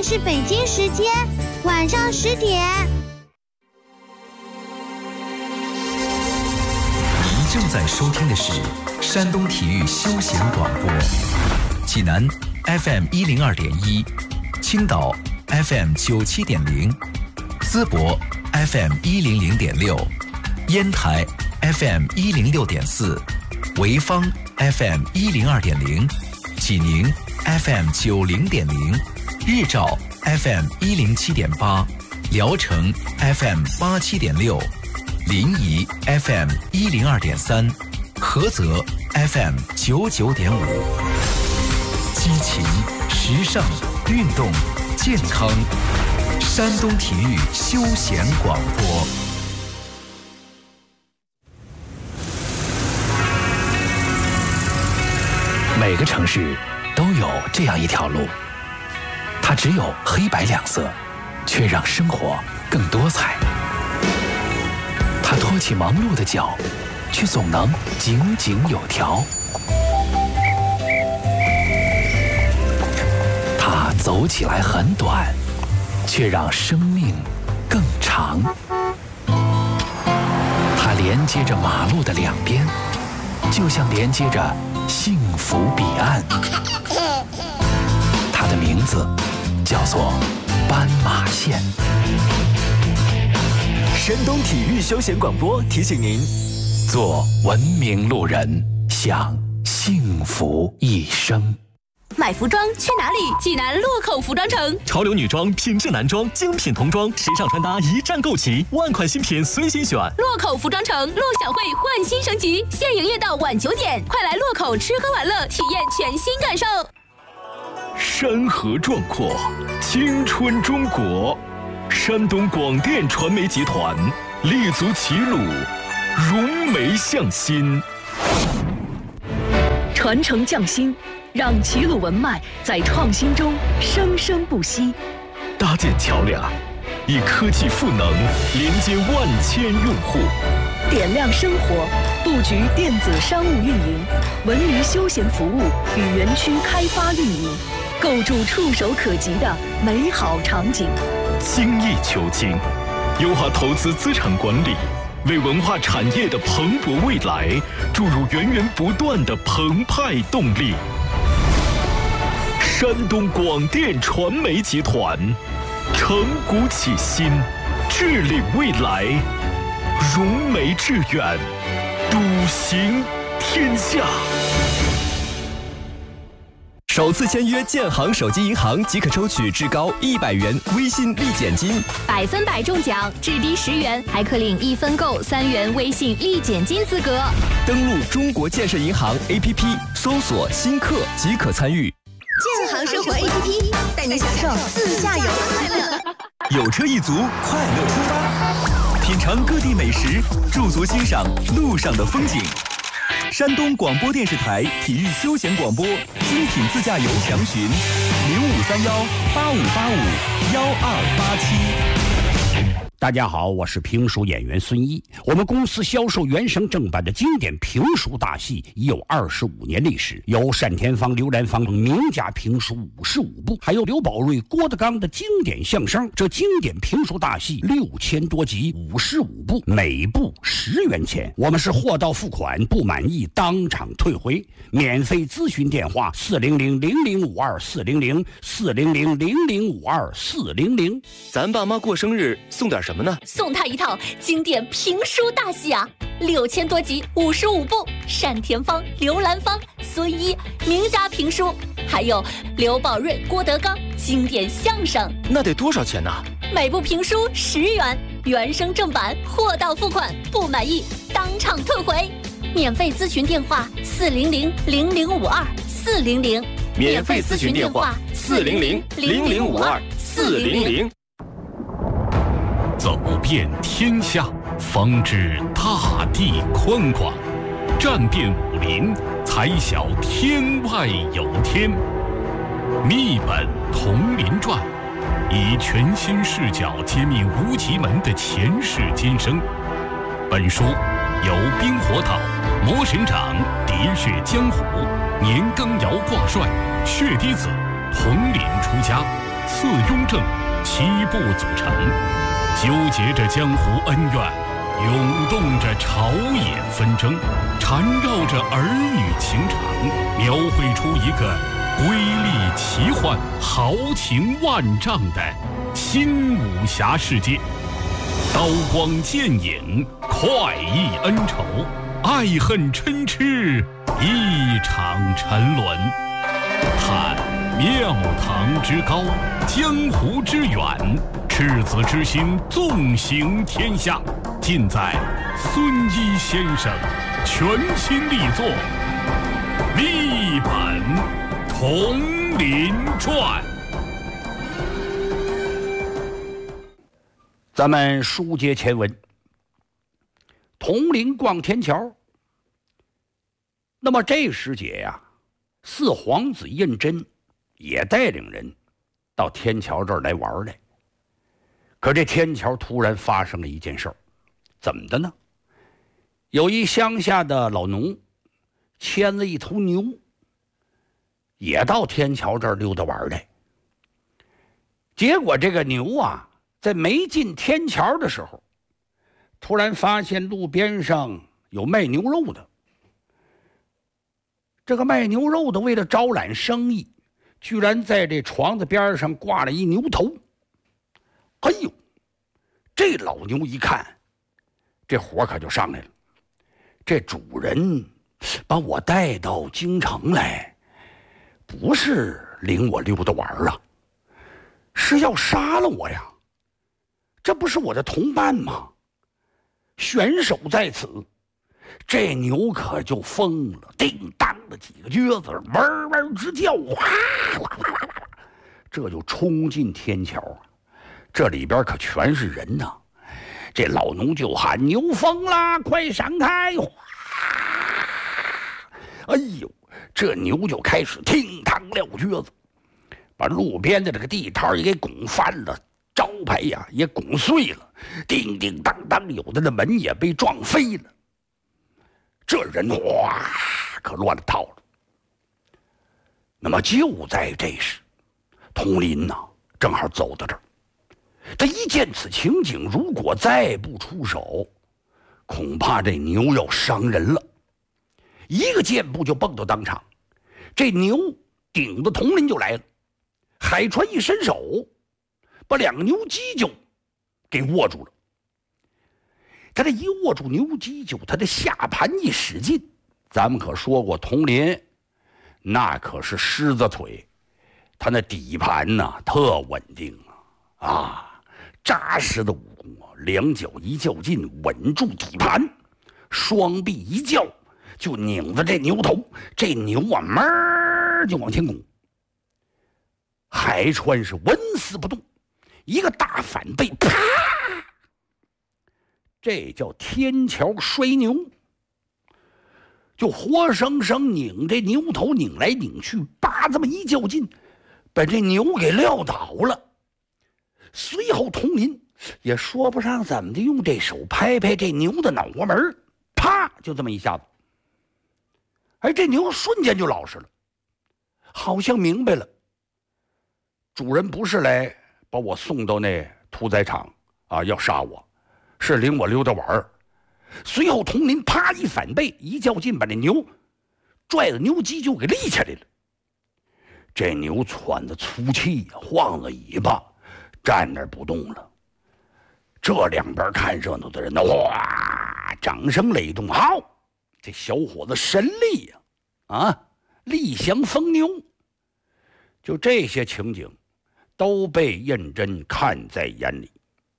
是北京时间晚上10点。 您正在收听的是山东体育休闲广播，济南 FM 102.1，青岛 FM 97.0，淄博 FM 100.6，烟台 FM 106.4，潍坊 FM 102.0，济宁 FM 90.0，日照 FM 107.8，聊城 FM 87.6，临沂 FM 102.3，菏泽 FM 99.5。激情、时尚、运动、健康，山东体育休闲广播。 每个城市都有这样一条路，它只有黑白两色，却让生活更多彩。它拖起忙碌的脚，却总能井井有条。它走起来很短，却让生命更长。它连接着马路的两边，就像连接着幸福彼岸。它的名字叫做斑马线。 山东体育休闲广播提醒您： 做文明路人，享幸福一生。 买服装去哪里？济南洛口服装城， 潮流女装、品质男装、精品童装，时尚穿搭一站购齐，万款新品随心选。 洛口服装城陆小慧焕新升级，现营业到晚9点，快来洛口吃喝玩乐，体验全新感受。 山河壮阔，青春中国。山东广电传媒集团立足齐鲁，融媒向心， 传承匠心，让齐鲁文脉在创新中生生不息。 搭建桥梁，以科技赋能连接万千用户， 点亮生活，布局电子商务运营、文娱休闲服务与园区开发运营，构筑触手可及的美好场景。 精益求精，优化投资资产管理，为文化产业的蓬勃未来注入源源不断的澎湃动力。山东广电传媒集团，承古启新，致力未来，融媒致远，笃行天下。 首次签约建行手机银行即可抽取至高100元微信立减金 ，100分百中奖，至低10元，还可领1分购3元微信立减金资格。 登录中国建设银行 APP， 搜索新客即可参与。 建行生活 APP 带你享受自驾游的快乐。 有车一族，快乐出发，品尝各地美食，驻足欣赏路上的风景。山东广播电视台体育休闲广播精品自驾游详询053185851287。 大家好，我是评书演员孙一。我们公司销售原声正版的经典评书大戏已有25年历史，有单田芳、刘兰芳名家评书55部，还有刘宝瑞、郭德纲的经典相声。这经典评书大戏6000多集，55部，每部10元钱。我们是货到付款，不满意当场退回。免费咨询电话400-0052-400，400-0052-400。 咱爸妈过生日送点什么呢？ 送他一套经典评书大戏啊，6000多集，55部，单田芳、刘兰芳、孙一名家评书，还有刘宝瑞、郭德纲经典相声。 那得多少钱呢？ 每部评书10元，原声正版，货到付款，不满意当场退回。免费咨询电话400-0052-400， 免费咨询电话400-0052-400。 走遍天下，方知大地宽广；战遍武林，才晓天外有天。密本同林传，以全新视角揭秘无极门的前世今生。本书由冰火岛、魔神掌、喋血江湖、年羹尧挂帅、血滴子同林出家， 次雍正7部组成，纠结着江湖恩怨，涌动着朝野纷争，缠绕着儿女情长，描绘出一个瑰丽奇幻、豪情万丈的新武侠世界。刀光剑影，快意恩仇，爱恨嗔痴，一场沉沦。探庙堂之高，江湖之远，赤子之心纵行天下，尽在孙一先生全新力作《一本铜林传》。 咱们书接前文，铜陵逛天桥。那么这时节呀，四皇子胤禛也带领人到天桥这儿来玩来。可这天桥突然发生了一件事儿，怎么的呢？有一乡下的老农牵了一头牛，也到天桥这儿溜达玩来。结果这个牛啊，在没进天桥的时候，突然发现路边上有卖牛肉的。这个卖牛肉的为了招揽生意，居然在这床子边上挂了一牛头。哎呦，这老牛一看，这火可就上来了。这主人把我带到京城来，不是领我溜达玩啊，是要杀了我呀！这不是我的同伴吗？选手在此，这牛可就疯了，叮当的几个撅子，汪汪直叫，哗啦啦啦啦，这就冲进天桥啊！这里边可全是人呐！这老农就喊：“牛疯啦，快闪开！”哗！哎呦，这牛就开始听堂撂撅子，把路边的这个地摊也给拱翻了。招牌呀也拱碎了，叮叮当当，有的那门也被撞飞了。这人哇，可乱了套了。那么就在这时，佟林呐正好走到这儿，他一见此情景，如果再不出手，恐怕这牛要伤人了。一个箭步就蹦到当场，这牛顶着佟林就来了。海川一伸手，把两个牛犄角给握住了。他这一握住牛犄角，他的下盘一使劲，咱们可说过，佟林那可是狮子腿，他那底盘呢特稳定啊，扎实的武功啊，两脚一较劲，稳住底盘，双臂一较，就拧着这牛头，这牛啊门儿就往前拱。海川是纹丝不动，一个大反背，啪！这叫天桥摔牛，就活生生拧这牛头，拧来拧去，叭这么一较劲，把这牛给撂倒了。随后佟林也说不上怎么的，用这手拍拍这牛的脑瓜门，啪，就这么一下子，哎，这牛瞬间就老实了，好像明白了，主人不是来把我送到那屠宰场啊，要杀我，是领我溜达玩。随后佟林啪一反背，一较劲，把那牛拽着牛犄就给立起来了。这牛喘着粗气，晃着尾巴，站那儿不动了。这两边看热闹的人呢，哇，掌声雷动。好，这小伙子神力呀，啊，力降疯牛。就这些情景都被胤禛看在眼里。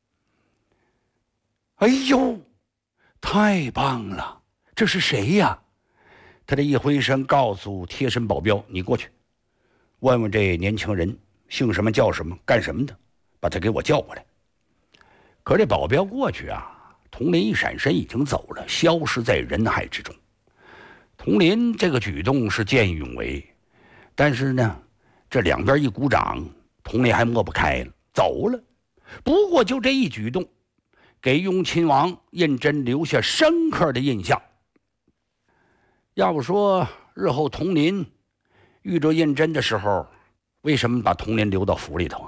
哎呦，太棒了！这是谁呀？他这一挥身，告诉贴身保镖：“你过去，问问这年轻人姓什么、叫什么、干什么的，把他给我叫过来。”可这保镖过去啊，佟林一闪身已经走了，消失在人海之中。佟林这个举动是见义勇为，但是呢，这两边一鼓掌，佟林还抹不开了，走了。不过就这一举动，给雍亲王胤禛留下深刻的印象。要不说日后佟林遇着胤禛的时候，为什么把佟林留到府里头啊？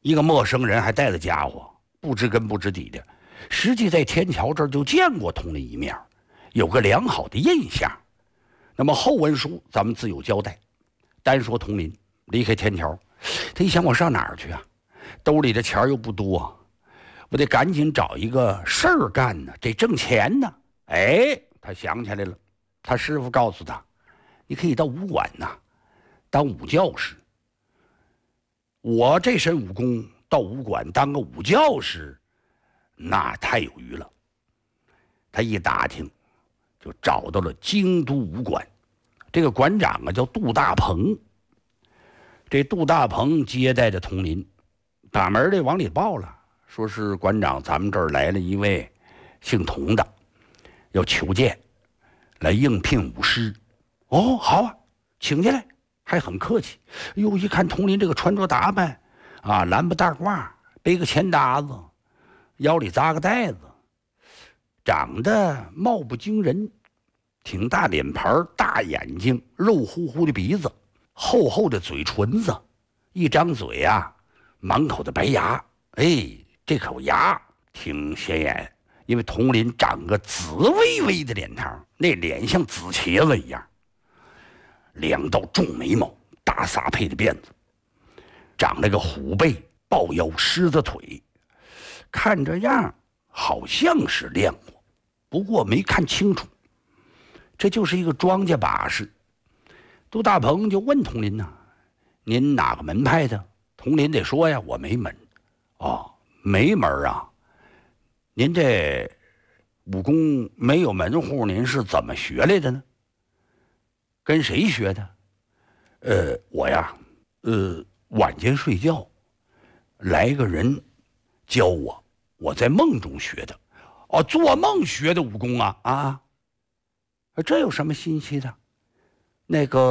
一个陌生人还带着家伙，不知根不知底的，实际在天桥这儿就见过佟林一面，有个良好的印象。那么后文书咱们自有交代。单说佟林离开天桥，他一想，我上哪儿去啊？兜里的钱又不多，我得赶紧找一个事儿干呢，得挣钱呢。哎，他想起来了，他师傅告诉他，你可以到武馆呐，当武教师。我这身武功到武馆当个武教师，那太有余了。他一打听，就找到了京都武馆，这个馆长啊叫杜大鹏。这杜大鹏接待着佟林，打门的往里报了，说是馆长，咱们这儿来了一位姓佟的，要求见，来应聘武师。哦，好啊，请进来。还很客气。哟，一看佟林这个穿着打扮啊，蓝布大褂，背个钱搭子，腰里扎个带子，长得貌不惊人，挺大脸盘，大眼睛，肉乎乎的鼻子，厚厚的嘴唇子，一张嘴啊，满口的白牙。哎，这口牙挺显眼，因为佟林长个紫微微的脸膛，那脸像紫茄子一样。两道重眉毛，大撒配的辫子，长了个虎背抱腰狮子腿，看这样好像是练过，不过没看清楚。这就是一个庄稼把式。杜大鹏就问佟林呐，您哪个门派的？佟林得说呀，我没门。哦，没门啊？您这武功没有门户，您是怎么学来的呢？跟谁学的？我呀，晚间睡觉，来个人教我，我在梦中学的。哦，做梦学的武功啊！啊，这有什么新奇的？那个。